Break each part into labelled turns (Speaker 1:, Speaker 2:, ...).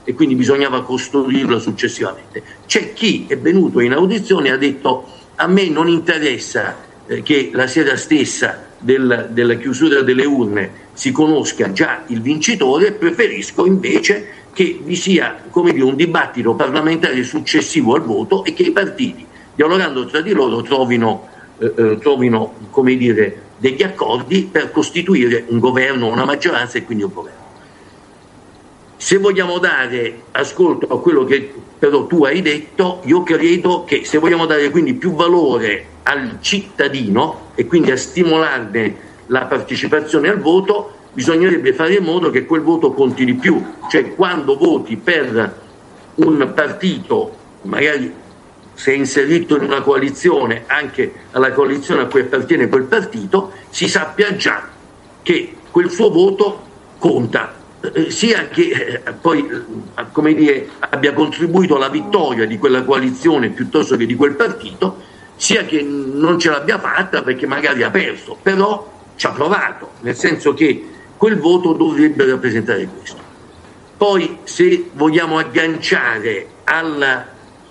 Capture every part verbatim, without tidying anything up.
Speaker 1: e quindi bisognava costruirla successivamente. C'è chi è venuto in audizione e ha detto: a me non interessa eh, che la sera stessa del, della chiusura delle urne si conosca già il vincitore, preferisco invece che vi sia, come dire, un dibattito parlamentare successivo al voto e che i partiti, dialogando tra di loro, trovino, eh, eh, trovino come dire, degli accordi per costituire un governo, una maggioranza e quindi un governo. Se vogliamo dare ascolto a quello che però tu hai detto, io credo che se vogliamo dare quindi più valore al cittadino e quindi a stimolarne la partecipazione al voto, bisognerebbe fare in modo che quel voto conti di più. Cioè, quando voti per un partito, magari se è inserito in una coalizione, anche alla coalizione a cui appartiene quel partito, si sappia già che quel suo voto conta, eh, sia che eh, poi eh, come dire, abbia contribuito alla vittoria di quella coalizione piuttosto che di quel partito, sia che non ce l'abbia fatta perché magari ha perso, però ci ha provato, nel senso che quel voto dovrebbe rappresentare questo. Poi, se vogliamo agganciare alla,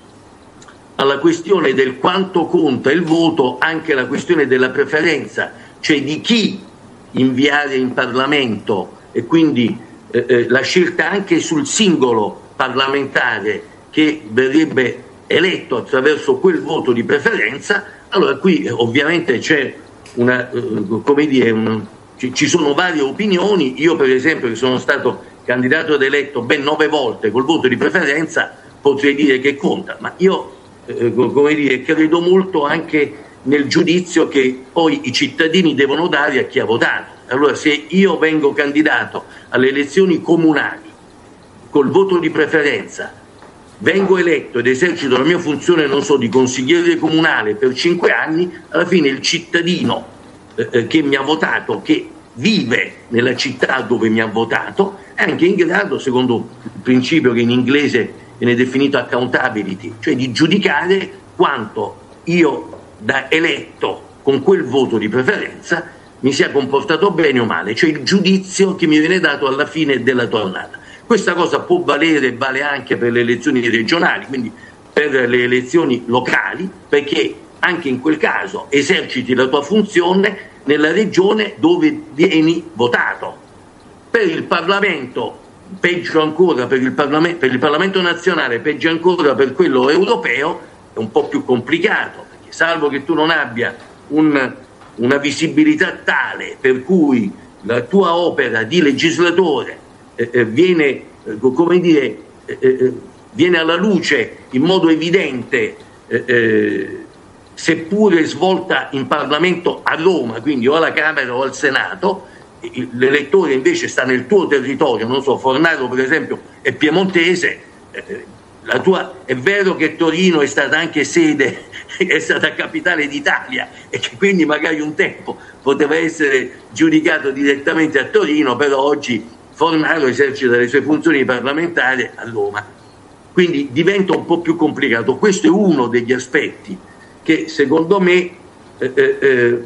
Speaker 1: alla questione del quanto conta il voto anche la questione della preferenza, cioè di chi inviare in Parlamento, e quindi eh, eh, la scelta anche sul singolo parlamentare che verrebbe eletto attraverso quel voto di preferenza, allora qui eh, ovviamente c'è una, eh, come dire, un, ci, ci sono varie opinioni. Io per esempio, che sono stato candidato ed eletto ben nove volte col voto di preferenza, potrei dire che conta, ma io eh, come dire, credo molto anche nel giudizio che poi i cittadini devono dare a chi ha votato. Allora, se io vengo candidato alle elezioni comunali col voto di preferenza, vengo eletto ed esercito la mia funzione, non so, di consigliere comunale per cinque anni, alla fine il cittadino eh, che mi ha votato, che vive nella città dove mi ha votato, è anche in grado, secondo il principio che in inglese viene definito accountability, cioè di giudicare quanto io da eletto con quel voto di preferenza mi sia comportato bene o male, cioè il giudizio che mi viene dato alla fine della tornata. Questa cosa può valere e vale anche per le elezioni regionali, quindi per le elezioni locali, perché anche in quel caso eserciti la tua funzione nella regione dove vieni votato. Per il Parlamento, peggio ancora per il Parlamento, per il Parlamento nazionale, peggio ancora per quello europeo, è un po' più complicato, perché salvo che tu non abbia un, una visibilità tale per cui la tua opera di legislatore eh, viene, eh, come dire, eh, eh, viene alla luce in modo evidente, eh, eh, seppure svolta in Parlamento a Roma, quindi o alla Camera o al Senato, l'elettore invece sta nel tuo territorio, non so, Fornaro per esempio è piemontese, eh, la tua, è vero che Torino è stata anche sede, è stata capitale d'Italia e che quindi magari un tempo poteva essere giudicato direttamente a Torino, però oggi Fornaro esercita le sue funzioni parlamentari a Roma, quindi diventa un po' più complicato. Questo è uno degli aspetti che secondo me eh, eh,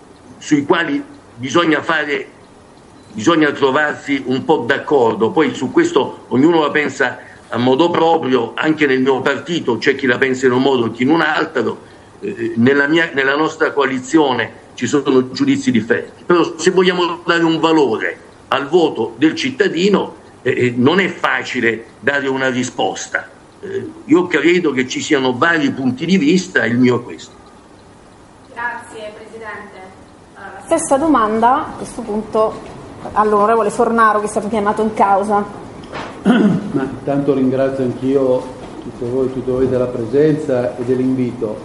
Speaker 1: sui quali bisogna fare bisogna trovarsi un po' d'accordo. Poi su questo ognuno la pensa a modo proprio, anche nel mio partito c'è chi la pensa in un modo, chi in un altro, eh, nella, mia, nella nostra coalizione ci sono giudizi differenti, però se vogliamo dare un valore al voto del cittadino eh, non è facile dare una risposta. Eh, io credo che ci siano vari punti di vista, il mio è questo.
Speaker 2: Grazie Presidente.
Speaker 3: Allora, stessa domanda a questo punto all'onorevole Fornaro, che è stato chiamato in causa.
Speaker 4: Ma intanto ringrazio anch'io tutti voi, tutti voi della presenza e dell'invito.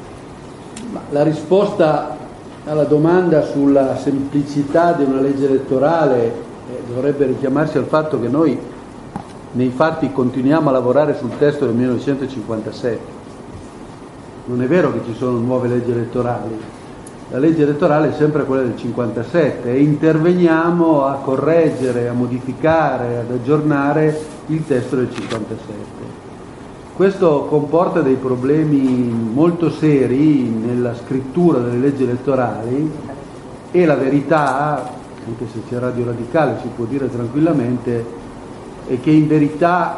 Speaker 4: Ma la risposta alla domanda sulla semplicità di una legge elettorale eh, dovrebbe richiamarsi al fatto che noi nei fatti continuiamo a lavorare sul testo del millenovecentocinquantasette. Non è vero che ci sono nuove leggi elettorali. La legge elettorale è sempre quella del cinquantasette e interveniamo a correggere, a modificare, ad aggiornare il testo del cinquantasette. Questo comporta dei problemi molto seri nella scrittura delle leggi elettorali e la verità, anche se c'è Radio Radicale si può dire tranquillamente, è che in verità